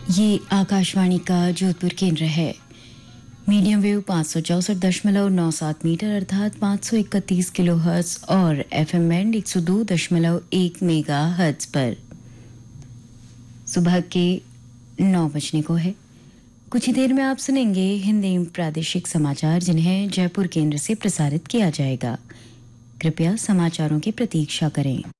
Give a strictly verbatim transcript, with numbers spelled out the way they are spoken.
ये आकाशवाणी का जोधपुर केंद्र है। मीडियम वेव पाँच सौ चौसठ दशमलव नौ सात मीटर अर्थात पाँच सौ इकतीस किलो हर्ट्ज और एफ एम बैंड एक सौ दो दशमलव एक मेगा हर्ट्ज पर सुबह के नौ बजने को है। कुछ ही देर में आप सुनेंगे हिंदी प्रादेशिक समाचार, जिन्हें जयपुर केंद्र से प्रसारित किया जाएगा। कृपया समाचारों की प्रतीक्षा करें।